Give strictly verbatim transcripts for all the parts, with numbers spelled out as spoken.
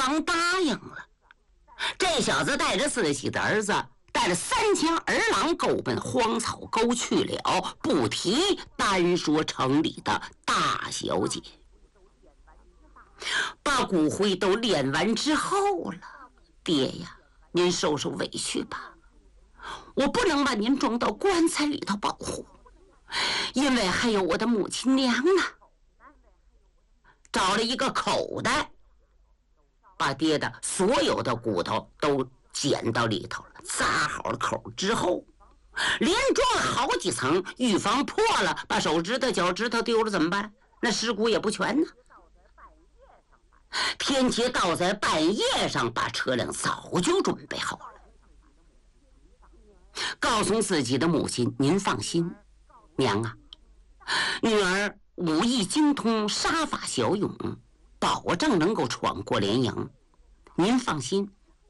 郎答应了。这小子带着自己的儿子，带着三千儿郎，够奔荒草沟去了，不提单说城里的大小姐。把骨灰都殓完之后了，爹呀，您受受委屈吧，我不能把您装到棺材里头保护，因为还有我的母亲娘呢。找了一个口袋，把爹的所有的骨头都捡到里头了，扎好了口之后，连装好几层，预防破了，把手指头脚趾头丢了怎么办？那尸骨也不全呢。天杰倒在半夜上，把车辆早就准备好了，告诉自己的母亲，您放心，娘啊，女儿武艺精通，杀法骁勇，保证能够闯过连营，您放心。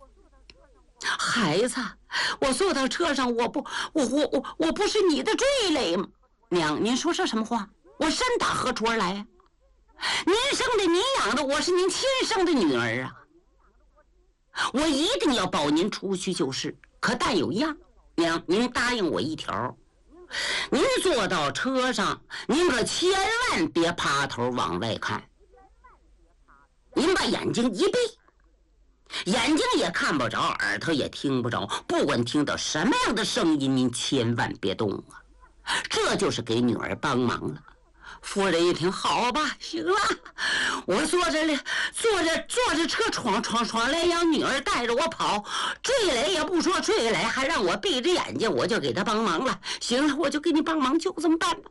孩子，我坐到车上，我不我我我我不是你的赘类吗？娘，您说这什么话？我身打何处而来呀？您生的您养的，我是您亲生的女儿啊，我一定要保您出去就是。可但有一样，娘，您答应我一条，您坐到车上，您可千万别趴头往外看，您把眼睛一闭，眼睛也看不着，耳朵也听不着，不管听到什么样的声音，您千万别动啊，这就是给女儿帮忙了。夫人一听，好吧，行了，我坐着了，坐着坐着车闯闯闯来，让女儿带着我跑，追来也不说追来，还让我闭着眼睛，我就给他帮忙了。行了，我就给你帮忙，就这么办吧。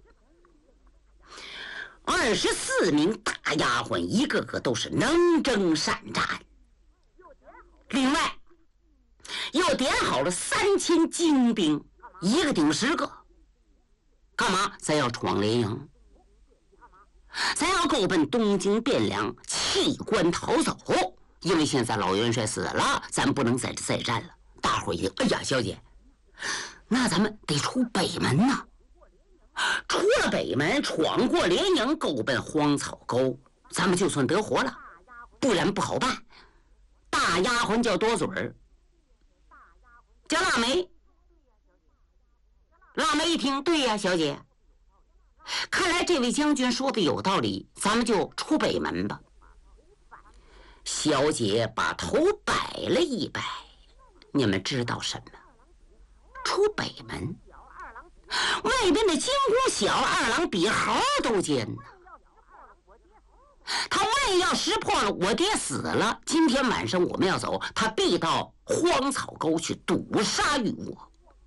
二十四名大丫鬟，一个个都是能征善战，另外又点好了三千精兵，一个顶十个，干嘛？咱要闯连营，咱要够奔东京汴梁，弃官逃走。因为现在老元帅死了，咱不能在这再战了。大伙儿一哎呀，小姐，那咱们得出北门呐。出了北门，闯过连营，够奔荒草沟，咱们就算得活了，不然不好办。大丫鬟叫多嘴儿，叫腊梅。腊梅一听，对呀，小姐，看来这位将军说的有道理，咱们就出北门吧。小姐把头摆了一摆，你们知道什么？出北门，外边的金箍小二郎比猴都尖呢。他万一要识破了，我爹死了，今天晚上我们要走，他必到荒草沟去堵杀于我。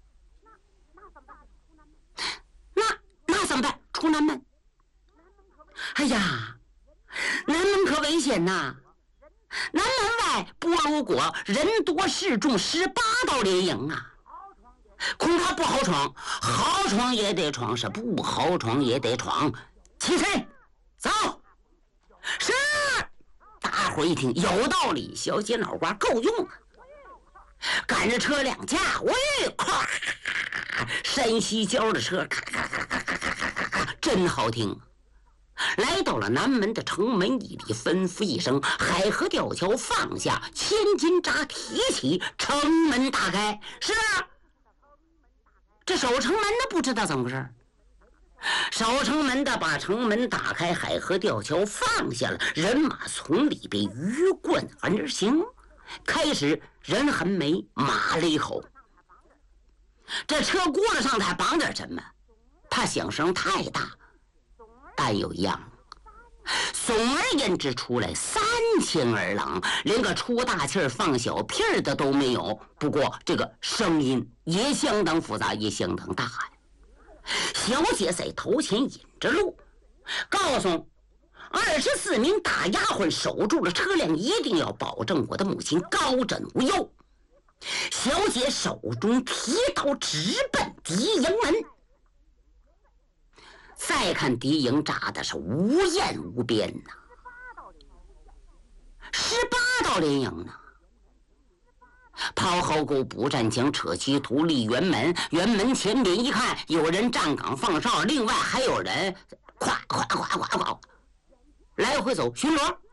那那怎么办？出南门。哎呀，南门可危险呐！南门外波罗国人多势众，十八道连营啊，恐怕不好闯。好闯也得闯，是不好闯也得闯。起身，走。是。大伙一听有道理，小姐脑瓜够用啊！赶着车辆驾，喂，咵，山西郊的车，咔咔咔咔咔咔咔咔，真好听。来到了南门的城门以里，吩咐一声，海河吊桥放下，千斤闸提起，城门打开。是啊，这守城门的不知道怎么回事，守城门的把城门打开，海河吊桥放下了，人马从里边鱼贯而行，开始人横眉，马勒吼。这车轱辘上还绑点什么？怕响声太大。但有一样，总而言之，出来三千儿郎，连个出大气儿放小屁儿的都没有。不过这个声音也相当复杂，也相当大呀。小姐在头前引着路，告诉二十四名大丫鬟守住了车辆，一定要保证我的母亲高枕无忧。小姐手中提刀直奔敌营门。再看敌营扎的是无厌无边呐，十八道连营呢。抛壕沟补战墙，扯旗图立辕门，辕门前边一看，有人站岗放哨，另外还有人咵咵咵咵咵来回走巡逻。